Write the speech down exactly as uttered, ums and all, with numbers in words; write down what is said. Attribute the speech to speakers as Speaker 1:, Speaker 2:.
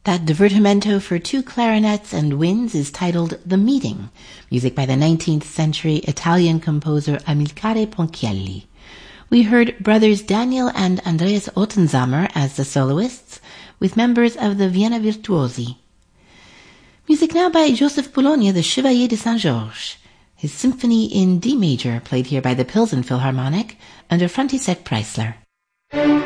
Speaker 1: That divertimento for two clarinets and winds is titled The Meeting, music by the nineteenth century Italian composer Amilcare Ponchielli. We heard brothers Daniel and Andreas Ottenzamer as the soloists, with members of the Vienna Virtuosi. Music now by Joseph Bologna, the Chevalier de Saint-Georges. His symphony in D major, played here by the Pilsen Philharmonic under František Preissler.